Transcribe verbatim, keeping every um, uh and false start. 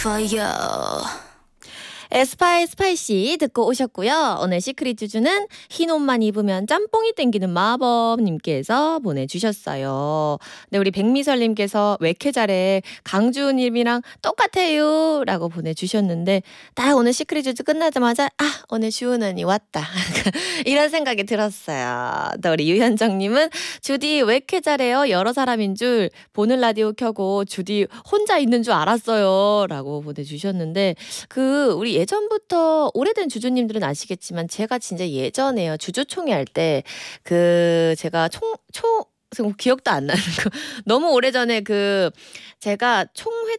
for you. 에스파의 스파이시 듣고 오셨고요. 오늘 시크릿 주주는 흰 옷만 입으면 짬뽕이 땡기는 마법님께서 보내주셨어요. 네, 우리 백미설님께서 왜 이렇게 잘해 강주은님이랑 똑같아요 라고 보내주셨는데 딱 오늘 시크릿 주주 끝나자마자 아 오늘 주은 언니 왔다 이런 생각이 들었어요. 또 우리 유현정님은 주디 왜 이렇게 잘해요 여러 사람인 줄 보는 라디오 켜고 주디 혼자 있는 줄 알았어요 라고 보내주셨는데 그 우리 예전부터 오래된 주주님들은 아시겠지만 제가 진짜 예전에요. 주주총회 할 때 그 제가 총, 총, 기억도 안 나는 거. 너무 오래전에 그 제가 총회